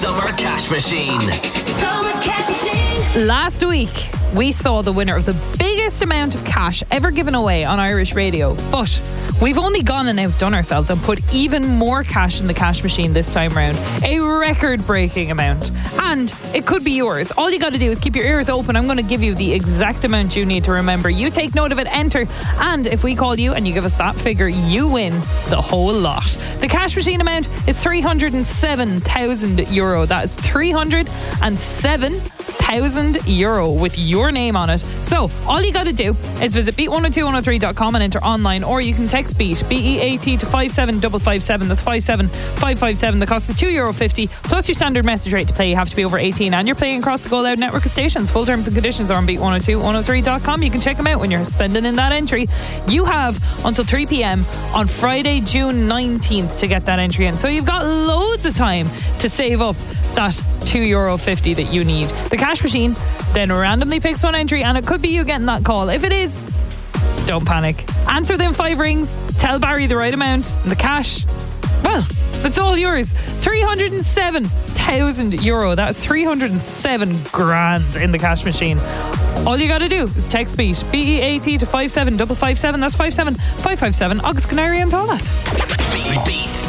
Summer Cash Machine. Summer Cash Machine. Last week, we saw the winner of the biggest amount of cash ever given away on Irish radio. But we've only gone and outdone ourselves and put even more cash in the cash machine this time round. A record-breaking amount. And it could be yours. All you got to do is keep your ears open. I'm going to give you the exact amount you need to remember. You take note of it, enter. And if we call you and you give us that figure, you win the whole lot. The cash machine amount is €307,000. That is €307,000 with your name on it. So all you got to do is visit beat102103.com and enter online, or you can text BEAT, BEAT to 57557. That's 57557. The cost is €2.50 plus your standard message rate to play. You have to be over 18 and you're playing across the Go Loud network of stations. Full terms and conditions are on beat102103.com. You can check them out when you're sending in that entry. You have until 3 p.m. on Friday, June 19th to get that entry in. So you've got loads of time to save up that €2.50 that you need. The cash machine then randomly picks one entry and it could be you getting that call. If it is, don't panic. Answer them 5 rings, tell Barry the right amount, and the cash, well, it's all yours. €307,000. That's 307 grand in the cash machine. All you got to do is text BEAT, BEAT to 57557. That's 57557. Agus Canary and all that. Beat